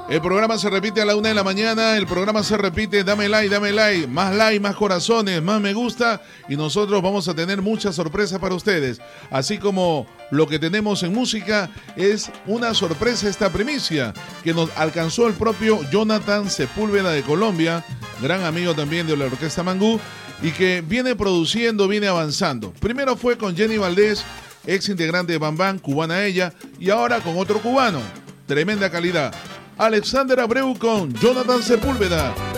El programa se repite a la 1 de la mañana, el programa se repite, dame like, más corazones, más me gusta, y nosotros vamos a tener muchas sorpresas para ustedes. Así como lo que tenemos en música es una sorpresa, esta primicia que nos alcanzó el propio Jonathan Sepúlveda de Colombia, gran amigo también de la Orquesta Mangú, y que viene produciendo, viene avanzando. Primero fue con Jenny Valdés, ex integrante de Bambán, cubana ella, y ahora con otro cubano. Tremenda calidad. Alexander Abreu con Jonathan Sepúlveda.